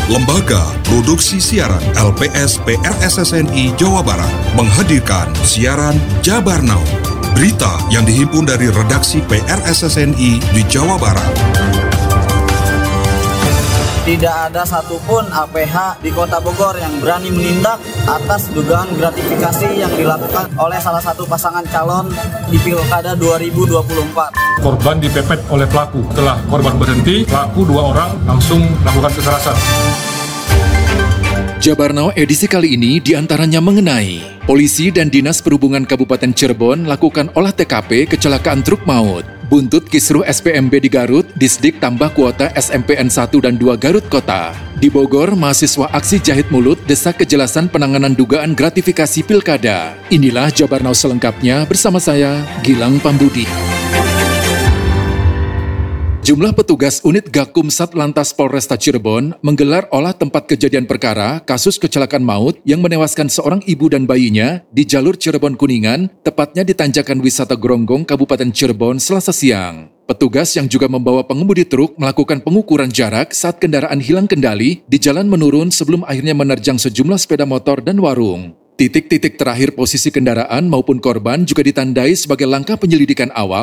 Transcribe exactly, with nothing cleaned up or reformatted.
Lembaga Produksi Siaran L P S P R S S N I Jawa Barat menghadirkan siaran Jabar Now, berita yang dihimpun dari redaksi P R S S N I di Jawa Barat. Tidak ada satupun A P H di Kota Bogor yang berani menindak atas dugaan gratifikasi yang dilakukan oleh salah satu pasangan calon di Pilkada dua ribu dua puluh empat. Korban dipepet oleh pelaku. Setelah korban berhenti, pelaku dua orang langsung melakukan kekerasan. Jabar Now edisi kali ini diantaranya mengenai Polisi dan Dinas Perhubungan Kabupaten Cirebon lakukan olah T K P kecelakaan truk maut. Buntut kisruh S P M B di Garut, Disdik tambah kuota S M P N satu dan dua Garut Kota. Di Bogor, mahasiswa aksi jahit mulut desak kejelasan penanganan dugaan gratifikasi pilkada. Inilah Jabar Now selengkapnya bersama saya, Gilang Pambudi. Jumlah petugas unit Gakum Satlantas Polresta Cirebon menggelar olah tempat kejadian perkara kasus kecelakaan maut yang menewaskan seorang ibu dan bayinya di jalur Cirebon-Kuningan, tepatnya di Tanjakan Wisata Gronggong, Kabupaten Cirebon, Selasa siang. Petugas yang juga membawa pengemudi truk melakukan pengukuran jarak saat kendaraan hilang kendali di jalan menurun sebelum akhirnya menerjang sejumlah sepeda motor dan warung. Titik-titik terakhir posisi kendaraan maupun korban juga ditandai sebagai langkah penyelidikan awal